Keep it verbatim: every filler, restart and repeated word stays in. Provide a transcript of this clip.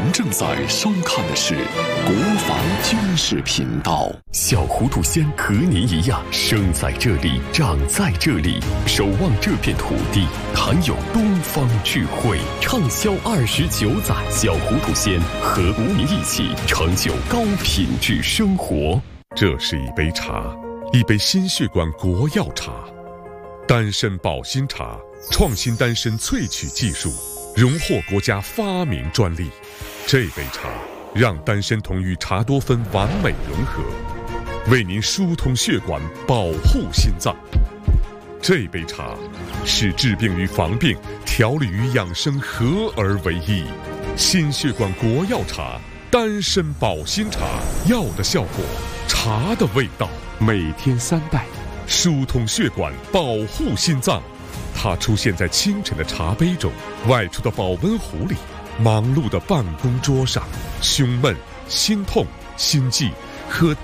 您正在收看的是国防军事频道。 小糊涂仙和您一样，生在这里，长在这里，守望这片土地，谈有东方智慧，畅销二十九载。小糊涂仙和无名一起成就高品质生活。 这是一杯茶，一杯心血管国药茶，丹参保心茶，创新丹参萃取技术，荣获国家发明专利。这杯茶让丹参酮与茶多酚完美融合，为您疏通血管，保护心脏。这杯茶使治病与防病、调理与养生合而为一。心血管国药茶，丹参保心茶，药的效果，茶的味道。每天三袋，疏通血管，保护心脏。它出现在清晨的茶杯中，外出的保温壶里，忙碌的办公桌上。胸闷、心痛、心悸，喝